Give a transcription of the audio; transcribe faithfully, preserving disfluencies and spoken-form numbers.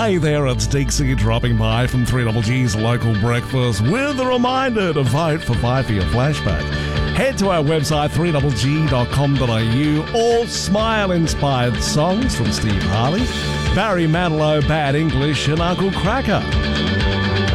Hey there, it's Dixie dropping by from three G's Local Breakfast with a reminder to vote for Five for Your Flashback. Head to our website three g dot com dot a u. All Smile-inspired songs from Steve Harley, Barry Manilow, Bad English and Uncle Cracker.